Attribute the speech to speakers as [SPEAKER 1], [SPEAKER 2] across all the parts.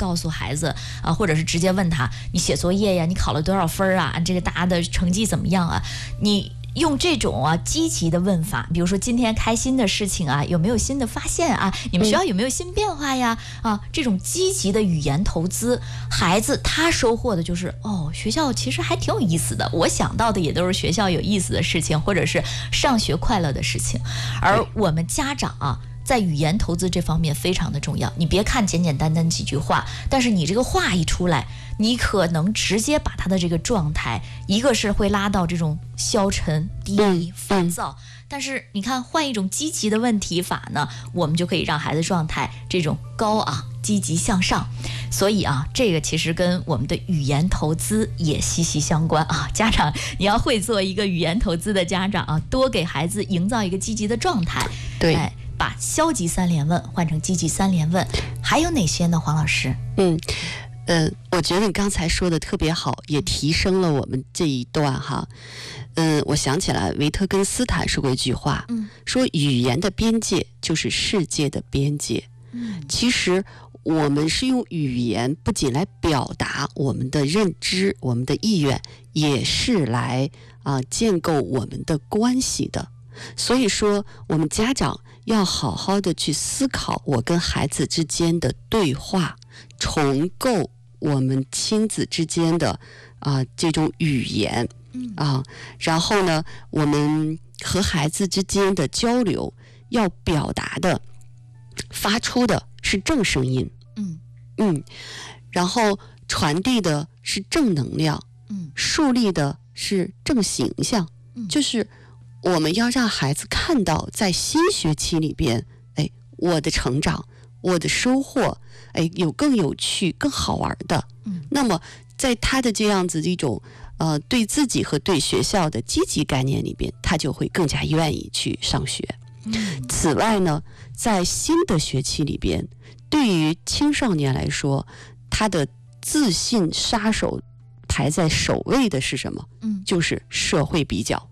[SPEAKER 1] 告诉孩子啊，或者是直接问他你写作业呀，你考了多少分啊，这个大家的成绩怎么样啊？你用这种积极的问法，比如说今天开心的事情啊，有没有新的发现啊？你们学校有没有新变化呀？这种积极的语言投资，孩子他收获的就是学校其实还挺有意思的，我想到的也都是学校有意思的事情，或者是上学快乐的事情。而我们家长在语言投资这方面非常的重要，你别看简简单单几句话，但是你这个话一出来，你可能直接把他的这个状态，一个是会拉到这种消沉、低迷、烦躁，但是你看换一种积极的问题法呢，我们就可以让孩子状态这种高昂、积极向上。所以这个其实跟我们的语言投资也息息相关家长你要会做一个语言投资的家长多给孩子营造一个积极的状态。
[SPEAKER 2] 对。
[SPEAKER 1] 把消极3连问换成积极3连问，还有哪些呢？黄老师？
[SPEAKER 2] 我觉得你刚才说的特别好，也提升了我们这一段哈。我想起来维特根斯坦说过一句话，说语言的边界就是世界的边界。其实我们是用语言不仅来表达我们的认知、我们的意愿，也是来建构我们的关系的。所以说我们家长要好好的去思考我跟孩子之间的对话，重构我们亲子之间的这种语言然后呢我们和孩子之间的交流要表达的发出的是正声音然后传递的是正能量树立的是正形象就是我们要让孩子看到在新学期里边我的成长，我的收获有更有趣更好玩的那么在他的这样子一种对自己和对学校的积极概念里边，他就会更加愿意去上学此外呢，在新的学期里边，对于青少年来说，他的自信杀手排在首位的是什么？就是社会比较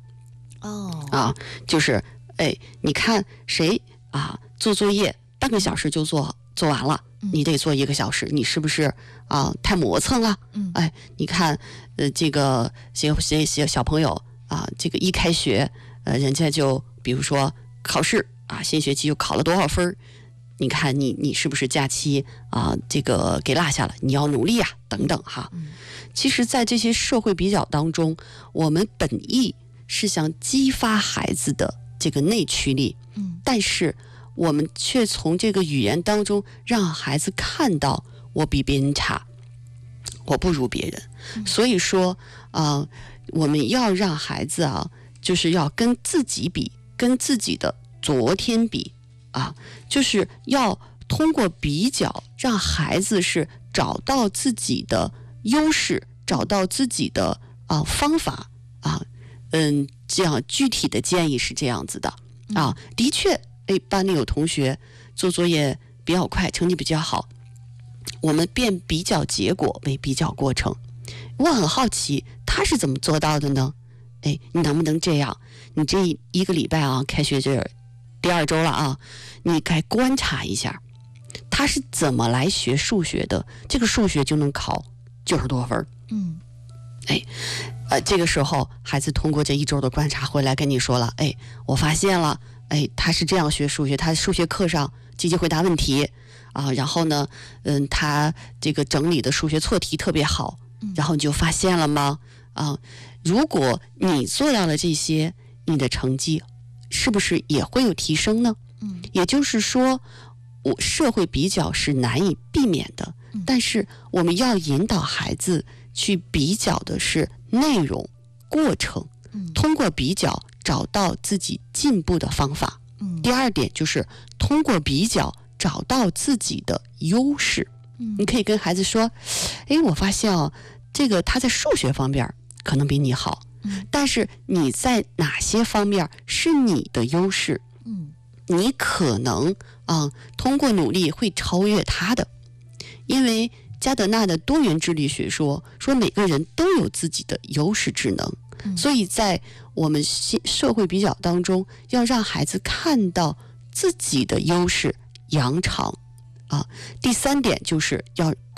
[SPEAKER 2] 就是你看谁做作业半个小时就做完了，你得做1个小时，你是不是太磨蹭了？你看这个些小朋友这个一开学人家就比如说考试新学期又考了多少分，你看你是不是假期这个给落下了，你要努力等等哈。其实在这些社会比较当中，我们本意是想激发孩子的这个内驱力但是我们却从这个语言当中让孩子看到我比别人差，我不如别人所以说我们要让孩子就是要跟自己比，跟自己的昨天比就是要通过比较让孩子是找到自己的优势，找到自己的方法这样具体的建议是这样子的的确班里有同学做作业比较快，成绩比较好，我们变比较结果为比较过程。我很好奇他是怎么做到的呢？你能不能这样，你这1个礼拜开学这第2周了你该观察一下他是怎么来学数学的，这个数学就能考90多分这个时候孩子通过这1周的观察回来跟你说了我发现了他是这样学数学，他数学课上积极回答问题然后呢他这个整理的数学错题特别好然后你就发现了吗如果你做到了这些，你的成绩是不是也会有提升呢？也就是说社会比较是难以避免的但是我们要引导孩子去比较的是内容过程通过比较找到自己进步的方法第2点就是通过比较找到自己的优势你可以跟孩子说我发现这个他在数学方面可能比你好但是你在哪些方面是你的优势你可能通过努力会超越他的。因为加德纳的多元智力学说每个人都有自己的优势智能所以在我们社会比较当中要让孩子看到自己的优势扬长第3点就是要